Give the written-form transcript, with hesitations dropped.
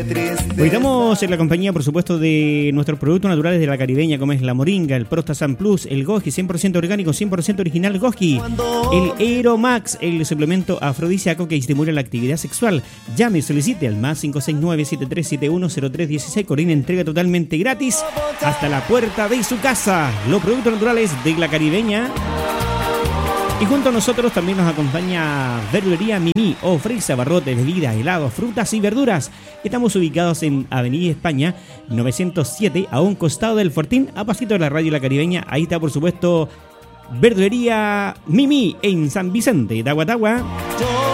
Hoy estamos en la compañía, por supuesto, de nuestros productos naturales de la Caribeña, como es la moringa, el Prostasan Plus, el Goji 100% orgánico, 100% original Goji, el Aeromax, el suplemento afrodisíaco que estimula la actividad sexual. Llame y solicite al más 569-7371-0316. Corina entrega totalmente gratis hasta la puerta de su casa. Los productos naturales de la Caribeña. Y junto a nosotros también nos acompaña Verdulería Mimi. Ofrece abarrotes, bebidas, helados, frutas y verduras. Estamos ubicados en Avenida España 907, a un costado del Fortín, a pasito de la radio La Caribeña. Ahí está, por supuesto, Verdulería Mimi en San Vicente de Aguatagua.